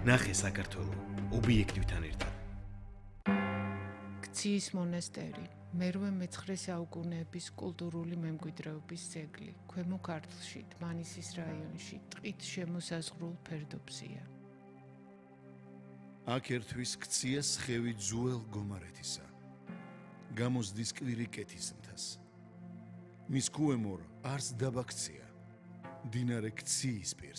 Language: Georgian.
ნახე საქართველო ობიექტივთან ერთად. ქციის მონასტერი, მერვე მე-9 საუკუნეების კულტურული მემკვიდრეობის ძეგლი, ქვემო ქართლში, დმანისის რაიონში, ტყით შემოსაზღვრულ ფერდობზეა. აქ ერთვის ქცია სხევი ძუელ გომარეთისა. გამოსდის კვირიკეთის მთას. მის ქვემოთ არს დაბა ქცია. მდინარე ქციის პირს.